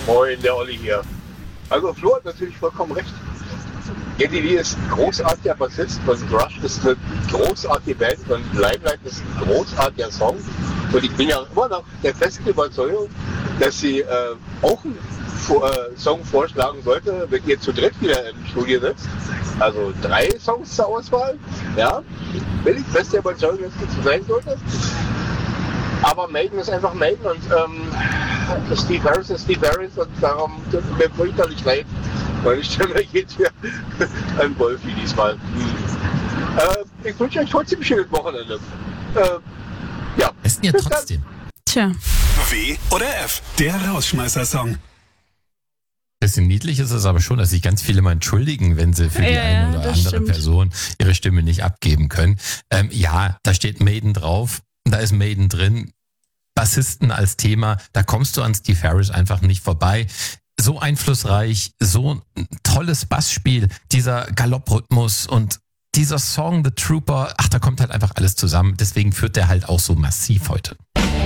Moin, der Olli hier. Also Flo hat natürlich vollkommen recht. Geddy Lee ist ein großartiger Bassist und Rush ist eine großartige Band und Limelight ist ein großartiger Song. Und ich bin ja immer noch der festen Überzeugung, dass sie auch einen Song vorschlagen sollte, wenn ihr zu dritt wieder im Studio sitzt. Also 3 Songs zur Auswahl. Ja, bin ich fest der Überzeugung, dass das so sein sollte. Aber Maiden ist einfach Maiden und Steve Harris ist Steve Harris und darum tut mir fürchterlich leid. Meine Stimme geht hier an Wolfi diesmal. Ich wünsche euch trotzdem ein schönes Wochenende. Ja. Besten ja trotzdem. Tja. W oder F, der Rausschmeißer-Song. Bisschen niedlich ist es aber schon, dass sich ganz viele mal entschuldigen, wenn sie für die eine oder andere stimmt. Person ihre Stimme nicht abgeben können. Ja, da steht Maiden drauf, da ist Maiden drin. Bassisten als Thema, da kommst du an Steve Harris einfach nicht vorbei. So einflussreich, so ein tolles Bassspiel, dieser Galopprhythmus und dieser Song, The Trooper, da kommt halt einfach alles zusammen. Deswegen führt der halt auch so massiv heute.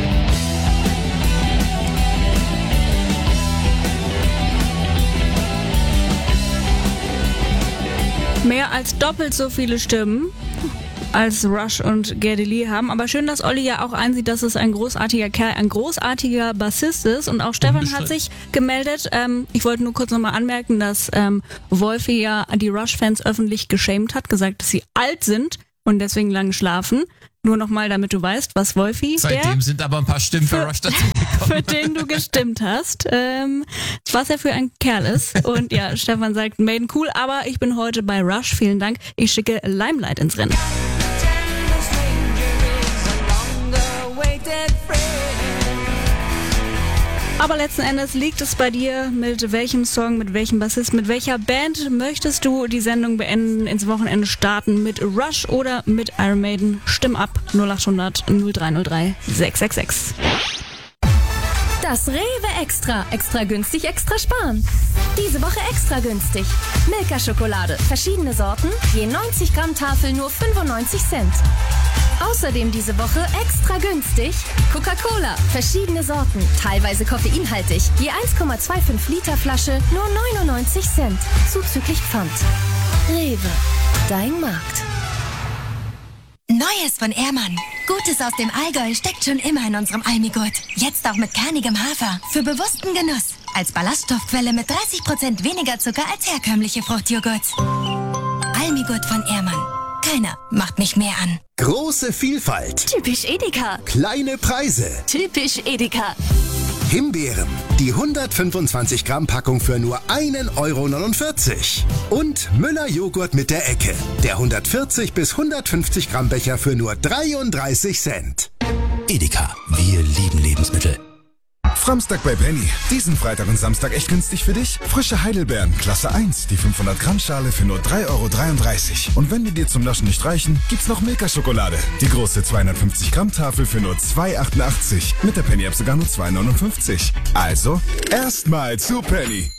Mehr als doppelt so viele Stimmen als Rush und Geddy Lee haben. Aber schön, dass Olli ja auch einsieht, dass es ein großartiger Kerl, ein großartiger Bassist ist. Und auch Stefan hat sich gemeldet. Ich wollte nur kurz nochmal anmerken, dass Wolfi ja die Rush-Fans öffentlich geschämt hat, gesagt, dass sie alt sind und deswegen lang schlafen. Nur nochmal, damit du weißt, was Wolfi, seitdem sind aber ein paar Stimmen für Rush dazu gekommen. für den du gestimmt hast, was er für ein Kerl ist. Und ja, Stefan sagt, Maiden cool, aber ich bin heute bei Rush. Vielen Dank. Ich schicke Limelight ins Rennen. Aber letzten Endes liegt es bei dir, mit welchem Song, mit welchem Bassist, mit welcher Band möchtest du die Sendung beenden, ins Wochenende starten, mit Rush oder mit Iron Maiden? Stimm ab 0800 0303 666. Das Rewe Extra. Extra günstig, extra sparen. Diese Woche extra günstig. Milka-Schokolade. Verschiedene Sorten. Je 90 Gramm Tafel nur 95 Cent. Außerdem diese Woche extra günstig. Coca-Cola. Verschiedene Sorten. Teilweise koffeinhaltig. Je 1,25 Liter Flasche nur 99 Cent. Zuzüglich Pfand. Rewe. Dein Markt. Neues von Ehrmann. Gutes aus dem Allgäu steckt schon immer in unserem Almigurt. Jetzt auch mit kernigem Hafer. Für bewussten Genuss. Als Ballaststoffquelle mit 30% weniger Zucker als herkömmliche Fruchtjoghurts. Almigurt von Ehrmann. Keiner macht mich mehr an. Große Vielfalt. Typisch Edeka. Kleine Preise. Typisch Edeka. Himbeeren. Die 125 Gramm Packung für nur 1,49 €. Und Müller Joghurt mit der Ecke. Der 140 bis 150 Gramm Becher für nur 33 Cent. Edeka, wir lieben Lebensmittel. Samstag bei Penny. Diesen Freitag und Samstag echt günstig für dich? Frische Heidelbeeren, Klasse 1, die 500 Gramm Schale für nur 3,33 €. Und wenn die dir zum Naschen nicht reichen, gibt's noch Milka-Schokolade. Die große 250 Gramm Tafel für nur 2,88 €. Mit der Penny-App sogar nur 2,59 €. Also, erstmal zu Penny.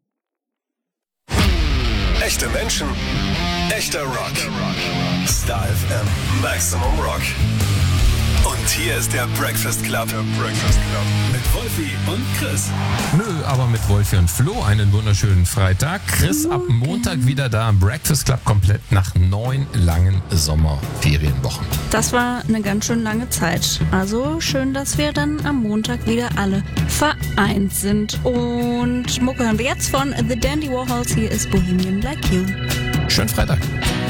Echte Menschen, echter Rock. Star FM, Maximum Rock. Und hier ist der Breakfast Club. Mit Wolfi und Chris. Nö, aber mit Wolfi und Flo einen wunderschönen Freitag. Chris ab Montag wieder da im Breakfast Club komplett nach 9 langen Sommerferienwochen. Das war eine ganz schön lange Zeit. Also schön, dass wir dann am Montag wieder alle vereint sind. Und Mucke hören wir jetzt von The Dandy Warhols. Hier ist Bohemian Like You. Schönen Freitag.